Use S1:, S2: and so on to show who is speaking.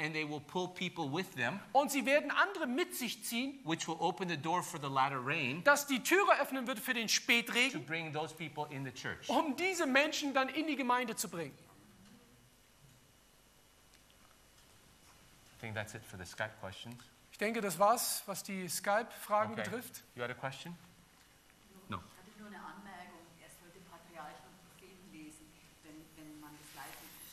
S1: and they will pull people with them,
S2: und sie werden andere mit sich ziehen,
S1: which will open the door for the latter rain
S2: dass die Türe öffnen wird für den
S1: to
S2: Spätregen,
S1: bring those people in the church.
S2: um diese Menschen dann in die Gemeinde zu bringen.
S1: I think that's it for the Skype questions.
S2: Ich denke, das war's, was die Skype-Fragen betrifft.
S1: You had a question?